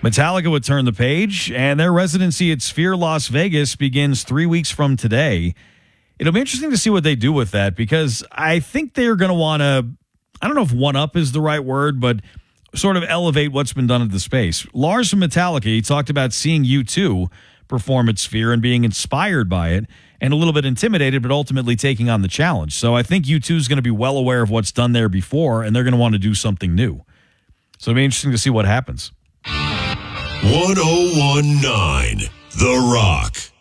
Metallica would turn the page, and their residency at Sphere Las Vegas begins 3 weeks from today. It'll be interesting to see what they do with that, because I think they're going to want to, I don't know if one-up is the right word, but sort of elevate what's been done at the space. Lars from Metallica, he talked about seeing U2 perform at Sphere and being inspired by it and a little bit intimidated, but ultimately taking on the challenge. So I think U2 is going to be well aware of what's done there before, and they're going to want to do something new. So it'll be interesting to see what happens. 1019 The Rock.